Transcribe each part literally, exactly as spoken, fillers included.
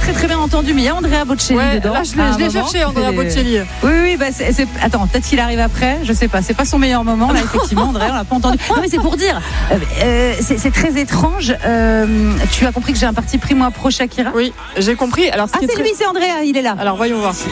très très bien entendu, mais il y a Andrea Bocelli ouais, dedans. Là, je l'ai, je l'ai cherché, Andrea Bocelli. Oui, oui, bah c'est, c'est... attends, peut-être qu'il arrive après, je sais pas, c'est pas son meilleur moment, là, effectivement, Andrea, on l'a pas entendu. Non, mais c'est pour dire, euh, c'est, c'est très étrange. Euh, tu as compris que j'ai un parti pris, moi, pro Shakira? Oui, j'ai compris. Alors, ce ah, qui c'est est très... lui, c'est Andrea, il est là. Alors, voyons voir.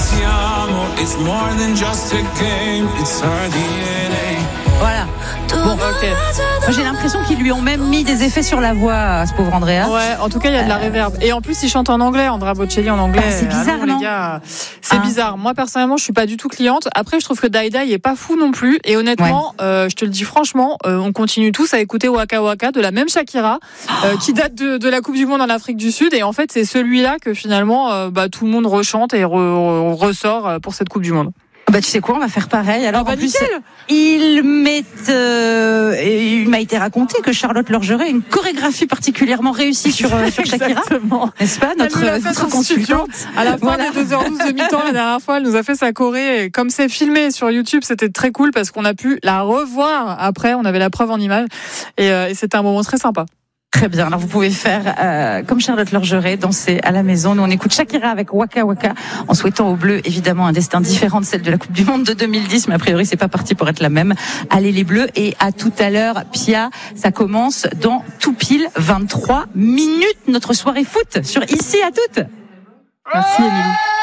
Voilà. Bon, ok. Moi, j'ai l'impression qu'ils lui ont même mis des effets sur la voix à ce pauvre Andrea. Ouais, en tout cas, il y a de la réverb. Et en plus, il chante en anglais, Andrea Bocelli en anglais. Bah, c'est bizarre, ah non, non les gars, c'est hein bizarre. Moi, personnellement, je suis pas du tout cliente. Après, je trouve que Dai Dai est pas fou non plus. Et honnêtement, ouais. euh, je te le dis franchement, euh, on continue tous à écouter Waka Waka de la même Shakira, euh, oh. qui date de, de la Coupe du Monde en Afrique du Sud. Et en fait, c'est celui-là que finalement, euh, bah, tout le monde rechante et re, re, ressort pour cette Coupe du Monde. Bah tu sais quoi, on va faire pareil. Alors ah bah en plus, nickel. il m'est, euh, il m'a été raconté que Charlotte Lorgeret a une chorégraphie particulièrement réussie sur euh, sur Shakira, n'est-ce pas, notre, notre consultante. À la fin voilà. des deux heures douze de mi-temps la dernière fois, elle nous a fait sa choré. Et comme c'est filmé sur YouTube, c'était très cool parce qu'on a pu la revoir après. On avait la preuve en images et, euh, et c'était un moment très sympa. Très bien. Alors vous pouvez faire euh, comme Charlotte Lorgeret, danser à la maison. Nous on écoute Shakira avec Waka Waka, en souhaitant aux Bleus évidemment un destin différent de celle de la Coupe du Monde de deux mille dix, mais a priori c'est pas parti pour être la même. Allez les Bleus, et à tout à l'heure, Pia. Ça commence dans tout pile vingt-trois minutes notre soirée foot sur Ici à toutes. Merci Émilie.